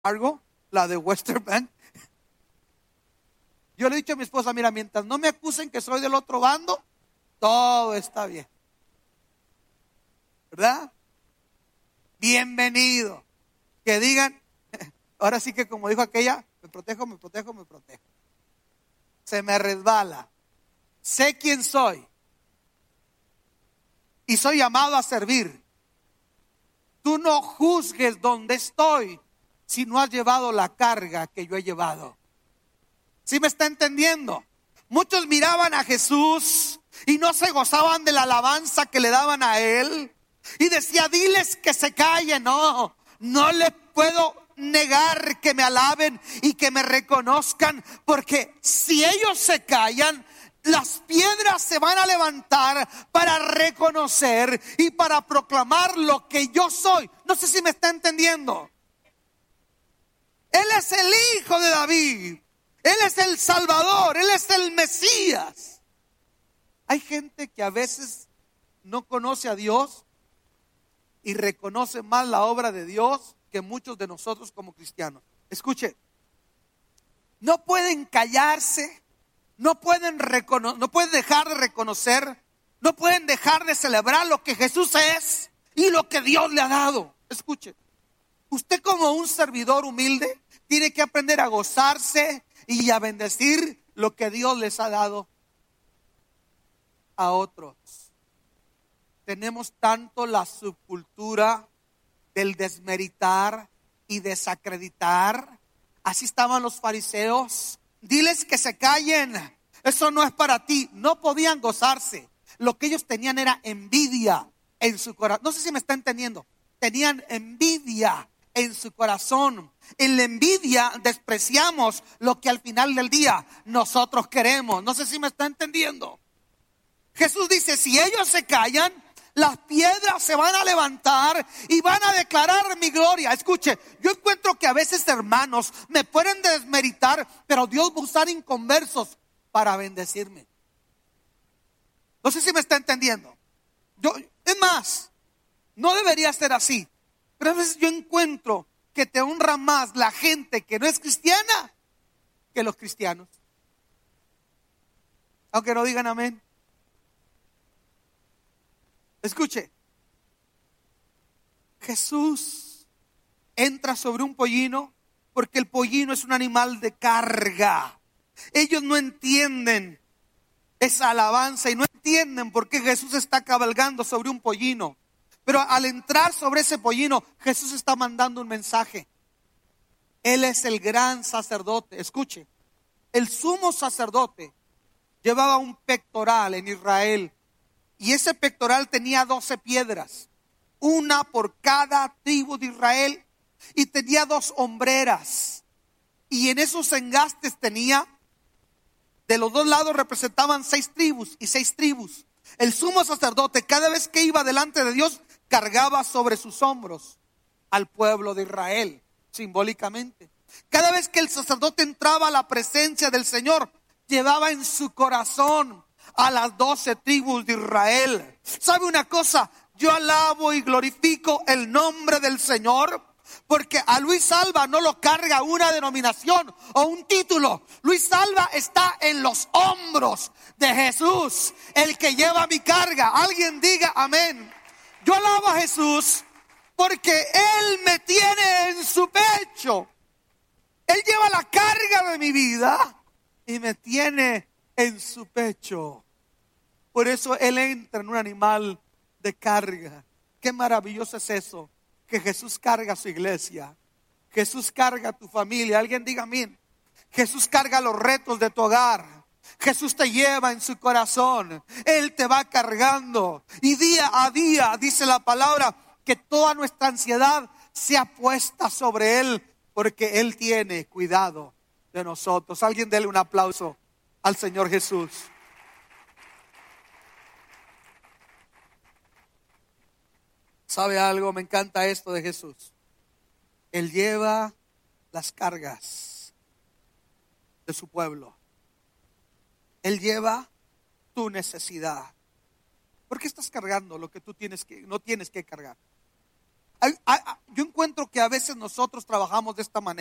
Fargo, la de Western Bank. Yo le he dicho a mi esposa, mira, mientras no me acusen que soy del otro bando, todo está bien. ¿Verdad? Bienvenido. Que digan, ahora sí que como dijo aquella, me protejo, me protejo, me protejo. Se me resbala. Sé quién soy. Y soy llamado a servir. Tú no juzgues donde estoy si no has llevado la carga que yo he llevado. ¿Sí me está entendiendo? Muchos miraban a Jesús y no se gozaban de la alabanza que le daban a él. Y decía, diles que se callen. No, no les puedo negar que me alaben y que me reconozcan, porque si ellos se callan, las piedras se van a levantar para reconocer y para proclamar lo que yo soy. No sé si me está entendiendo. Él es el hijo de David. Él es el Salvador. Él es el Mesías. Hay gente que a veces no conoce a Dios y reconoce más la obra de Dios que muchos de nosotros como cristianos. Escuche, no pueden callarse, no pueden dejar de reconocer, no pueden dejar de celebrar lo que Jesús es y lo que Dios le ha dado. Escuche, usted como un servidor humilde tiene que aprender a gozarse y a bendecir lo que Dios les ha dado a otros. Tenemos tanto la subcultura del desmeritar y desacreditar. Así estaban los fariseos. Diles que se callen, eso no es para ti. No podían gozarse. Lo que ellos tenían era envidia en su corazón. No sé si me está entendiendo. Tenían envidia en su corazón. En la envidia despreciamos lo que al final del día nosotros queremos. No sé si me está entendiendo. Jesús dice, si ellos se callan, las piedras se van a levantar y van a declarar mi gloria. Escuche, yo encuentro que a veces, hermanos, me pueden desmeritar, pero Dios va a usar inconversos para bendecirme. No sé si me está entendiendo. Es más, no debería ser así, pero a veces yo encuentro que te honra más la gente que no es cristiana que los cristianos. Aunque no digan amén. Escuche, Jesús entra sobre un pollino porque el pollino es un animal de carga. Ellos no entienden esa alabanza y no entienden por qué Jesús está cabalgando sobre un pollino. Pero al entrar sobre ese pollino, Jesús está mandando un mensaje. Él es el gran sacerdote. Escuche, el sumo sacerdote llevaba un pectoral en Israel. Y ese pectoral tenía 12 piedras, una por cada tribu de Israel, y tenía 2 hombreras. Y en esos engastes tenía, de los 2 lados representaban 6 tribus y 6 tribus. El sumo sacerdote, cada vez que iba delante de Dios, cargaba sobre sus hombros al pueblo de Israel, simbólicamente. Cada vez que el sacerdote entraba a la presencia del Señor, llevaba en su corazón a las 12 tribus de Israel. ¿Sabe una cosa? Yo alabo y glorifico el nombre del Señor, porque a Luis Alba no lo carga una denominación o un título. Luis Alba está en los hombros de Jesús, el que lleva mi carga. Alguien diga amén. Yo alabo a Jesús porque Él me tiene en su pecho. Él lleva la carga de mi vida y me tiene en su pecho. Por eso Él entra en un animal de carga. Qué maravilloso es eso, que Jesús carga a su iglesia. Jesús carga a tu familia. Alguien diga amén. Jesús carga los retos de tu hogar. Jesús te lleva en su corazón. Él te va cargando. Y día a día dice la palabra que toda nuestra ansiedad sea puesta sobre Él, porque Él tiene cuidado de nosotros. Alguien dele un aplauso al Señor Jesús. ¿Sabe algo? Me encanta esto de Jesús. Él lleva las cargas de su pueblo. Él lleva tu necesidad. ¿Por qué estás cargando lo que tú no tienes que cargar? Yo encuentro que a veces nosotros trabajamos de esta manera.